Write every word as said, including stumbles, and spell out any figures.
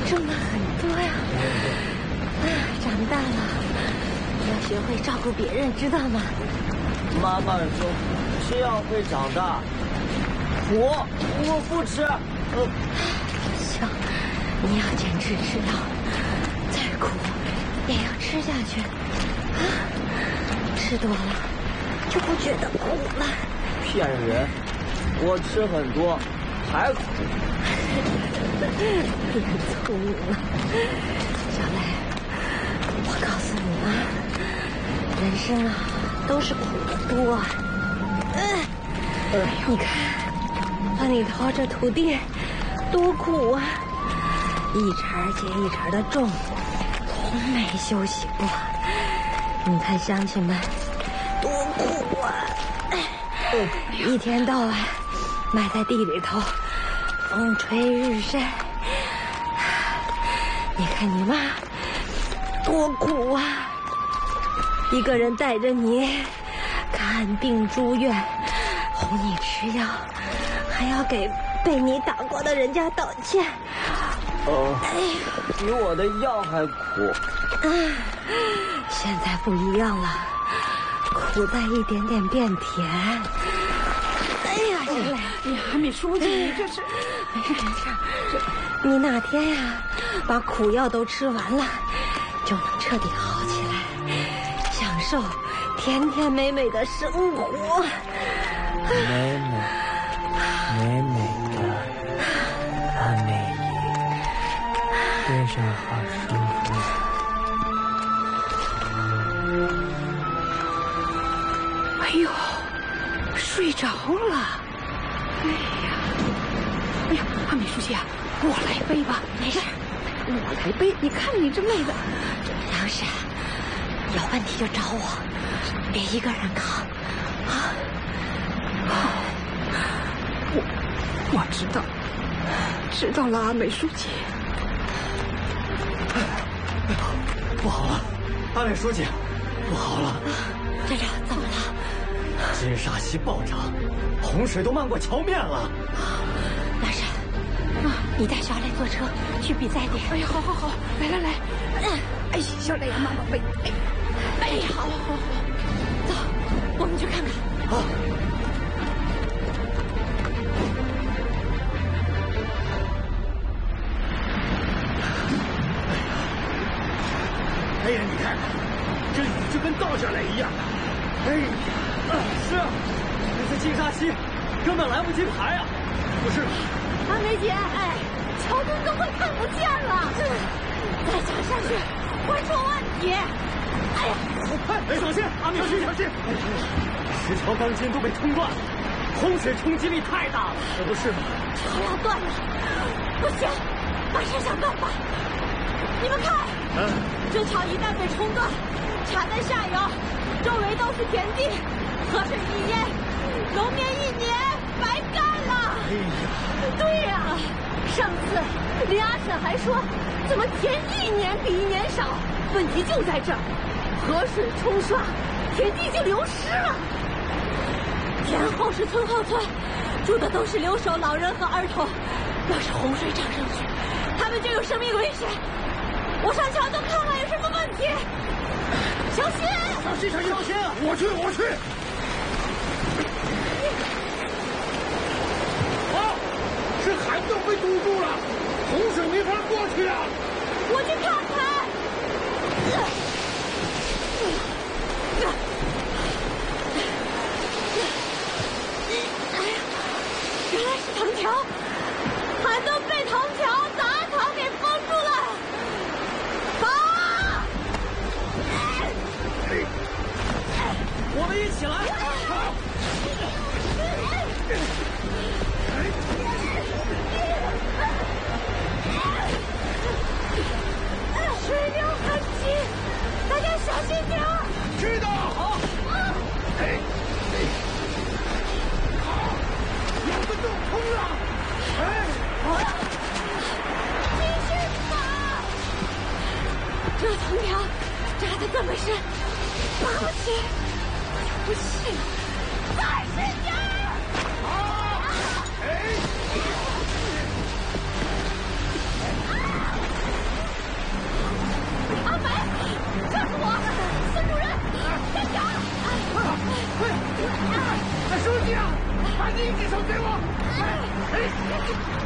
挣了很多呀！哎，长大了要学会照顾别人，知道吗？ 妈妈说这样会长大。我我不吃。呃， 行，你要坚持吃药，再苦也要吃下去。啊，吃多了就不觉得苦了。 骗人！我吃很多，还苦。 你很聪明了，小雷。我告诉你啊，人生啊都是苦的多啊。嗯，哎，你看，帮你饕这土地多苦啊，一茬接一茬的种，从没休息过。你看乡亲们多苦啊！一天到晚埋在地里头，风吹日晒。你看你妈多苦啊！一个人带着你看病住院，哄你吃药，还要给被你打过的人家道歉。 哦，比我的药还苦。 啊，现在不一样了，苦在一点点变甜。哎呀，小磊， 你还没书记，你这是…… 没事没事，你哪天呀把苦药都吃完了，就能彻底好起来，享受甜甜美美的生活。 美美美美的阿美姨，身上好舒服。 哎呦，睡着了。哎呀，哎呀，阿美书记啊，我来背吧。 没事， 我来背。你看你这累的。 杨婶，有问题就找我，别一个人扛啊。 我我知道，知道了，阿美书记。 不好了，阿美书记，不好了！ 站长，怎么了？ 金沙溪暴涨，洪水都漫过桥面了。 杨婶，啊，你带小磊坐车去比赛点。 哎呀，好好好，来来来，嗯，哎，小磊呀，妈妈背。哎，哎呀，好好好好， 走，我们去看看。 好。 哎呀，你看看，这雨就跟倒下来一样。哎呀， 啊，是啊，这次金沙溪根本来不及排啊！ 不是吧？ 阿梅姐，哎，桥墩都快看不见了，再想下去会出问题。哎呀， 哎，小心！阿美小心小心！ 石桥钢筋都被冲断了，洪水冲击力太大了，可不是吗？ 桥要断了，不行，马上想办法。你们看， 嗯， 这桥一旦被冲断，插在下游，周围都是田地，河水一淹，农民一年白干了。 哎呀， 对呀、啊，上次林阿婶还说，怎么田一年比一年少？问题就在这儿，河水冲刷，田地就流失了。田后是村后村，住的都是留守老人和儿童，要是洪水涨上去，他们就有生命危险。我上桥洞看看有什么问题。小心！ 小心小心小心！我去我去！啊，是涵洞被堵住了，洪水没法过去啊！ 我去看看。哎呀，原来是藤条，涵洞被藤条杂草给封住了。 我们一起来！ 水流很急，大家小心点儿。 知道。好。哎哎，两个洞通了。哎，好。 继续吧。这藤条扎得这么深，拔不起。不信，再深点儿！ 好，哎， 另一只手给我！哎哎！